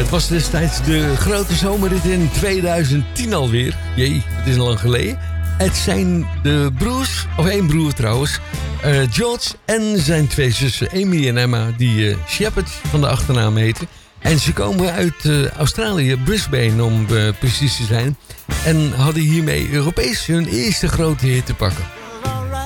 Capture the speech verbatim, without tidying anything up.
Het was destijds de grote zomerrit in tweeduizend tien alweer. Jee, het is al lang geleden. Het zijn de broers, of één broer trouwens, uh, George en zijn twee zussen Amy en Emma, die uh, Shepherd van de achternaam heten. En ze komen uit uh, Australië, Brisbane om uh, precies te zijn. En hadden hiermee Europees hun eerste grote hit te pakken.